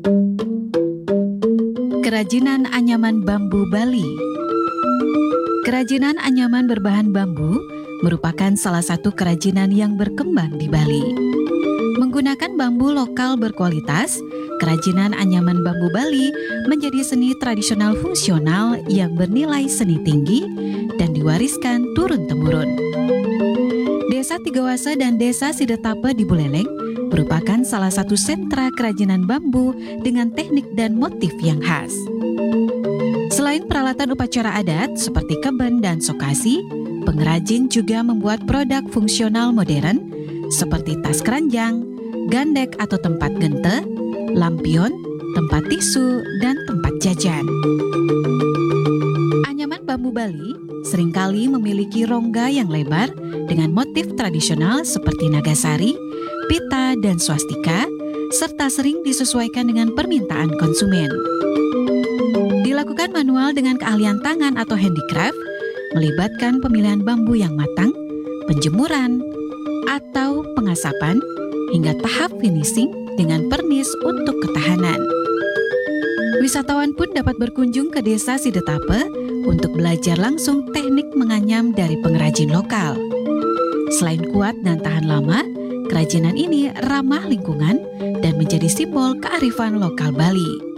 Kerajinan anyaman bambu Bali. Kerajinan anyaman berbahan bambu merupakan salah satu kerajinan yang berkembang di Bali. Menggunakan bambu lokal berkualitas, kerajinan anyaman bambu Bali menjadi seni tradisional fungsional yang bernilai seni tinggi dan diwariskan turun-temurun. Desa Tigawasa dan Desa Sidetape di Buleleng merupakan salah satu sentra kerajinan bambu dengan teknik dan motif yang khas. Selain peralatan upacara adat seperti keben dan sokasi, pengrajin juga membuat produk fungsional modern seperti tas keranjang, gandek atau tempat gente, lampion, tempat tisu, dan tempat jajan. Anyaman bambu Bali seringkali memiliki rongga yang lebar dengan motif tradisional seperti nagasari, pita, dan swastika, serta sering disesuaikan dengan permintaan konsumen. Dilakukan manual dengan keahlian tangan atau handicraft, melibatkan pemilihan bambu yang matang, penjemuran, atau pengasapan, hingga tahap finishing dengan pernis untuk ketahanan. Wisatawan pun dapat berkunjung ke Desa Sidetape untuk belajar langsung teknik menganyam dari pengrajin lokal. Selain kuat dan tahan lama, kerajinan ini ramah lingkungan dan menjadi simbol kearifan lokal Bali.